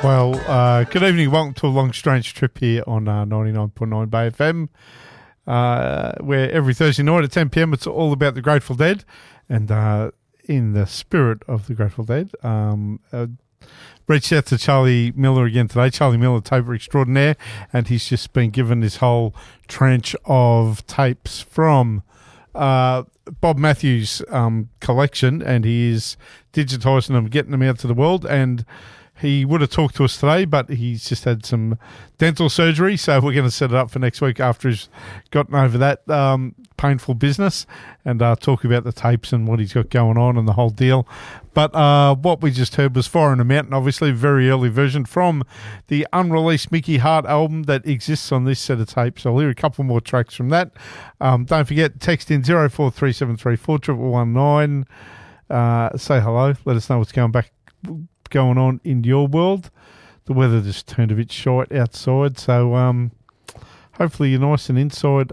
Well, good evening. Welcome to a long, strange trip here on 99.9 Bay FM, where every Thursday night at 10 p.m. it's all about the Grateful Dead. And in the spirit of the Grateful Dead, reached out to Charlie Miller again today. Charlie Miller, taper extraordinaire, and he's just been given this whole tranche of tapes from Bob Matthews' collection, and he is digitising them, getting them out to the world. And he would have talked to us today, but he's just had some dental surgery, so we're going to set it up for next week after he's gotten over that painful business, and talk about the tapes and what he's got going on and the whole deal. But what we just heard was Fire in the Mountain, obviously a very early version from the unreleased Mickey Hart album that exists on this set of tapes. I'll hear a couple more tracks from that. Don't forget, text in 0437341119. Say hello. Let us know what's going on in your world. The weather just turned a bit short outside, so hopefully you're nice and inside,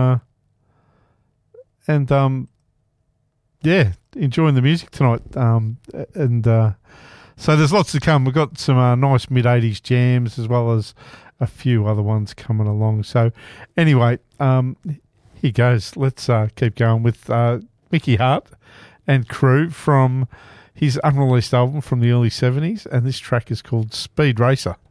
and enjoying the music tonight. So there's lots to come. We've got some nice mid-80s jams as well as a few other ones coming along. So anyway, here goes. Let's keep going with Mickey Hart and crew from his unreleased album from the early 70s, and this track is called Speed Racer.